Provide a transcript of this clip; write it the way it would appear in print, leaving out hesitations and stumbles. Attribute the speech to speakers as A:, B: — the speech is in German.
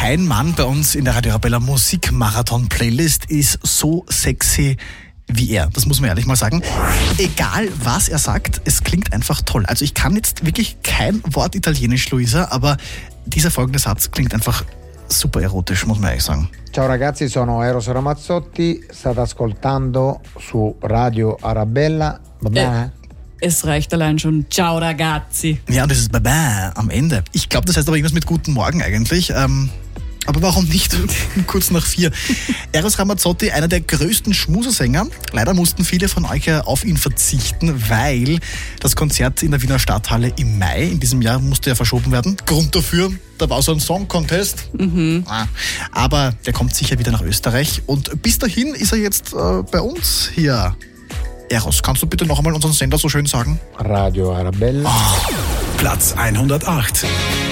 A: Kein Mann bei uns in der Radio Arabella Musikmarathon-Playlist ist so sexy wie er. Das muss man ehrlich mal sagen. Egal, was er sagt, es klingt einfach toll. Also ich kann jetzt wirklich kein Wort Italienisch, Luisa, aber dieser folgende Satz klingt einfach super erotisch, muss man ehrlich sagen.
B: Ciao ragazzi, sono Eros Ramazzotti, state ascoltando su Radio Arabella.
C: Es reicht allein schon. Ciao ragazzi.
A: Ja, und das ist Baba am Ende. Ich glaube, das heißt aber irgendwas mit Guten Morgen eigentlich. Aber warum nicht? Kurz nach 4. Eros Ramazzotti, einer der größten Schmusersänger. Leider mussten viele von euch ja auf ihn verzichten, weil das Konzert in der Wiener Stadthalle im Mai in diesem Jahr musste ja verschoben werden. Grund dafür, da war so ein Song-Contest. Aber der kommt sicher wieder nach Österreich. Und bis dahin ist er jetzt bei uns hier. Eros, kannst du bitte noch einmal unseren Sender so schön sagen?
B: Radio Arabella.
D: Platz 108.